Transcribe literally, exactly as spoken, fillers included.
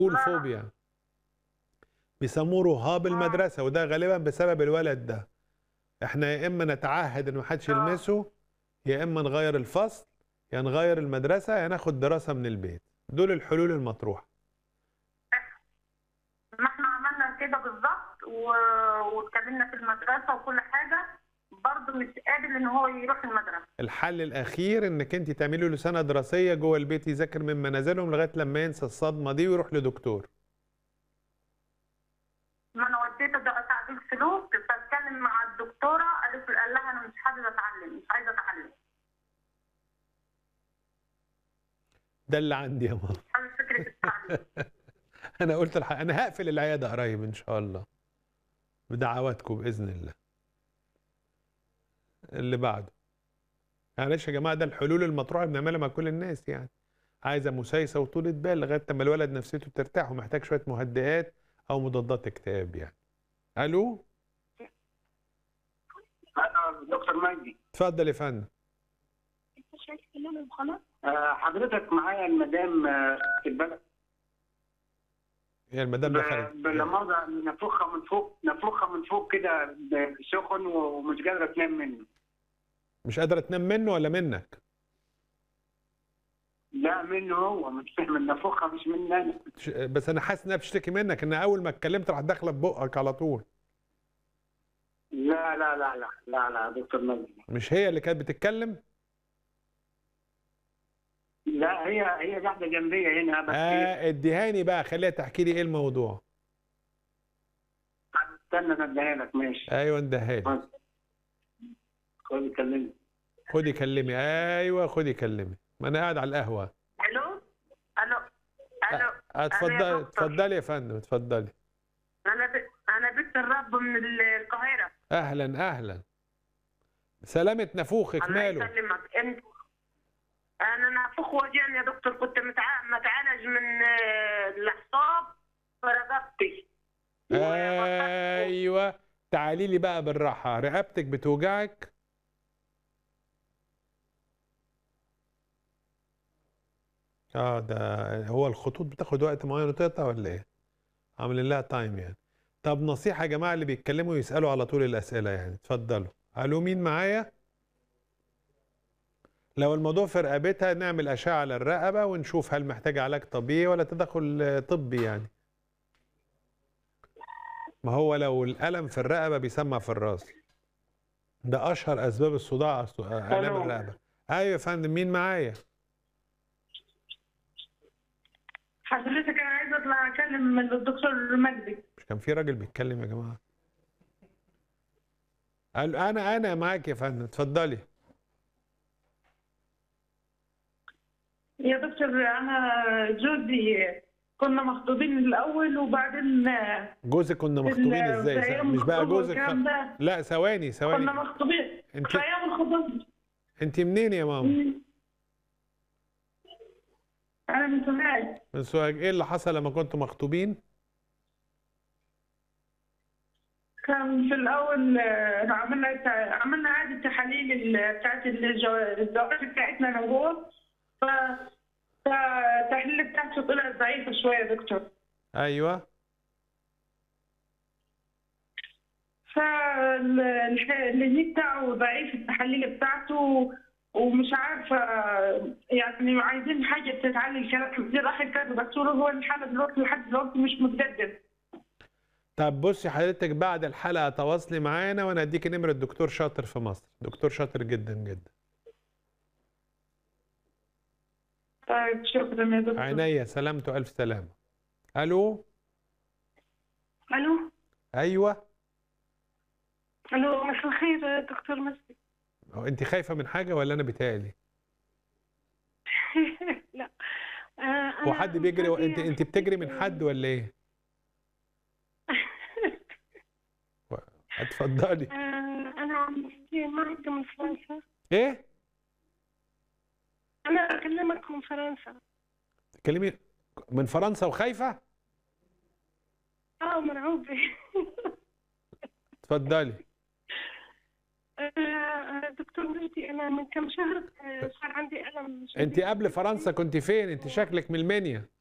سكول فوبيا، بيسموه رهاب المدرسة، وده غالبا بسبب الولد ده. احنا يا اما نتعهد ان محدش يلمسه، يا اما نغير الفصل، يا نغير المدرسة، يا ناخد دراسة من البيت. دول الحلول المطروحة. ما احنا عملنا كده بالظبط و... واتكلمنا في المدرسة وكل حاجة، برضه مش قادر ان هو يروح المدرسة. الحل الاخير انك انت تعملي له سنة دراسية جوه البيت، يذاكر من منازلهم لغاية لما ينسى الصدمة دي ويروح لدكتور. ما انا وديته ده تعديل سلوك، فاتكلم مع الدكتورة، قالت قال لها انا مش حابة اتعلم، مش عايزة اتعلم. ده اللي عندي يا ماما. حابة فكرة التعليم. انا قلت الحق، انا هقفل العياده قريب ان شاء الله بدعواتكم باذن الله. اللي بعده. معلش يا جماعه، ده الحلول المطروحه اللي بنعملها مع كل الناس يعني. عايزه مسايسه وطولة بال لغايه لما الولد نفسيته ترتاح، ومحتاج شويه مهدئات او مضادات اكتئاب يعني. الو. انا دكتور مجدي. اتفضل يا فندم. انت شايف كلامي وخلاص؟ حضرتك معايا المدام في البلد. هي المدام دخلت بالمرة نفخها من فوق، نفخها من فوق كده سخن ومش قادرة تنام منه. مش قادرة تنام منه ولا منك؟ لا منه هو، مش فاهم، النفخها مش مني انا. بس انا حاسس انها بتشتكي منك، ان اول ما اتكلمت راح داخله ببقك على طول. لا لا لا لا لا لا يا دكتور مجدي. مش هي اللي كانت بتتكلم؟ لا هي هي قاعدة جنبية هنا بس. اه اديهاني بقى، خليها تحكي لي ايه الموضوع. استنى انا اديها لك. ماشي. ايوه اديها لي. خدي كلمي. خدي كلمي. ايوه خدي كلمي، ما انا قاعد على القهوه. الو الو الو. اتفضلي اتفضلي يا فندم، اتفضلي. انا ب... انا بنت الرب من القاهره. اهلا اهلا. سلامة نافوخك ماله؟ الله يسلمك. انت انا نافوخ وجعني يا دكتور، كنت متع... متعالج من الاعصاب فرقبتي. ايوه تعالي لي بقى بالراحه. رقبتك بتوجعك؟ اه ده هو الخطوط بتاخد وقت معين وتقطع ولا ايه؟ عاملين لها تايم يعني. طب نصيحه يا جماعه اللي بيتكلموا يسالوا على طول الاسئله يعني، اتفضلوا. الو مين معايا؟ لو الموضوع في رقبتها نعمل اشعه على الرقبه ونشوف هل محتاجه علاج طبيعي ولا تدخل طبي يعني. ما هو لو الالم في الرقبه بيسمع في الراس. ده اشهر اسباب الصداع، الام الرقبه. ايوه يا فندم، مين معايا؟ حضرتك انا عايزه اطلع اكلم الدكتور مجدي. مش كان في راجل بيتكلم يا جماعه؟ قال انا انا معاك يا فندم، اتفضلي. يا دكتور انا جوزي كنا مخطوبين الاول وبعدين. جوزك كنا مخطوبين ازاي؟ مش بقى جوزك خ... لا ثواني ثواني. كنا مخطوبين انت في ايام الخطوبه. انت منين يا ماما؟ انا من سوهاج. من سوهاج. ايه اللي حصل لما كنتوا مخطوبين؟ كان في الاول عملنا عملنا عادي التحاليل بتاعت الزواج بتاعتنا انا وهو، ف التحليل بتاعته طلعت ضعيفه شويه يا دكتور. ايوه. فالهي بتاعه ضعيف، التحاليل بتاعته، ومش عارفه يعني عايزين حاجه تتعالج كلام كتير. راح كذا دكتور، هو الحاله دلوقتي لحد دلوقتي مش متقدم. طب بصي حضرتك بعد الحلقه تواصلي معانا وانا اديكي نمره دكتور شاطر في مصر، دكتور شاطر جدا جدا. طيب شكرا يا دكتور. عينيا، سلامته الف سلامه. الو. الو. ايوه. الو مساء الخير دكتور مجدي. هو انت خايفه من حاجه ولا انا بيتهيألي؟ لا. آه هو حد بيجري و... انت انت بتجري من حد ولا ايه؟ اتفضلي. آه انا عمتي معك من فرنسا. ايه؟ انا اكلمك من فرنسا. تكلمي من فرنسا وخايفه؟ اه مرعوبه. اتفضلي. آه دكتور مجدي، انا من كم شهر صار عندي الم. انت قبل فرنسا كنت فين؟ انت شكلك من المنيا.